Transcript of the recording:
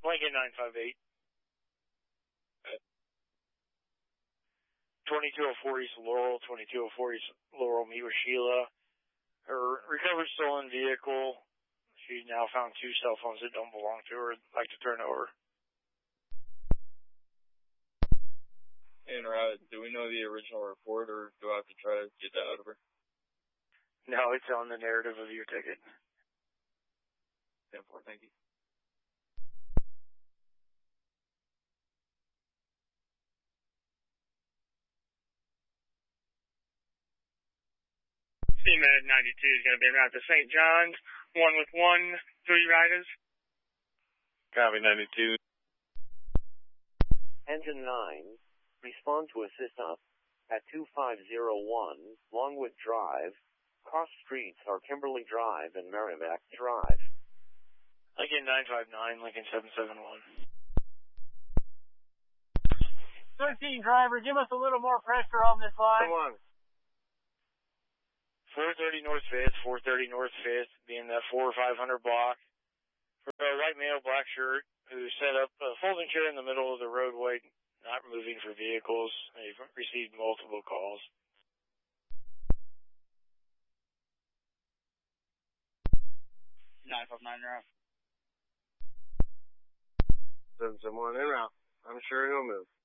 Lincoln 958. 2204 East Laurel, 2204 East Laurel, meet with Sheila. Her recovered stolen vehicle. She's now found 2 cell phones that don't belong to her. I'd like to turn over. And do we know the original report, or do I have to try to get that out of her? No, it's on the narrative of your ticket. 10-4, thank you. CMed 92 is going to be around to St. John's. 1 with 1, 3 riders. Copy 92. Engine 9, respond to assist up at 2501 Longwood Drive. Cross streets are Kimberly Drive and Merrimack Drive. Lincoln 959, Lincoln 771. 13 driver, give us a little more pressure on this line. Come on. 430 North 5th, 430 North 5th, being that 400 or 500 block. For a white male, black shirt, who set up a folding chair in the middle of the roadway, not moving for vehicles. They've received multiple calls. Nine 9 route. 771 en route. I'm sure he'll move.